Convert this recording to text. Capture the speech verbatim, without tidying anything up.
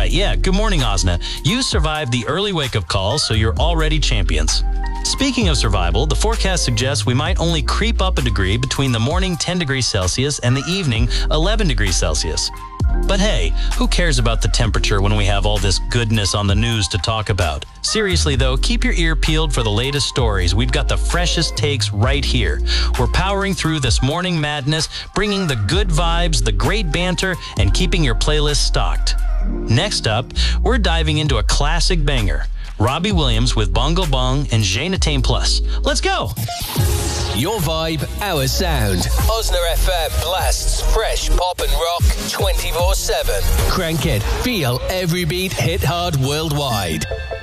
yeah. Good morning, Osna. You survived the early wake-up call, so you're already champions. Speaking of survival, the forecast suggests we might only creep up a degree between the morning ten degrees Celsius and the evening eleven degrees Celsius. But hey, who cares about the temperature when we have all this goodness on the news to talk about? Seriously though, keep your ear peeled for the latest stories. We've got the freshest takes right here. We're powering through this morning madness, bringing the good vibes, the great banter, and keeping your playlist stocked. Next up, we're diving into a classic banger. Robbie Williams with Bongo Bong and Je ne t'aime plus. Let's go! Your vibe, our sound. Osna F M blasts fresh pop and rock twenty-four seven. Crank it, feel every beat, hit hard worldwide.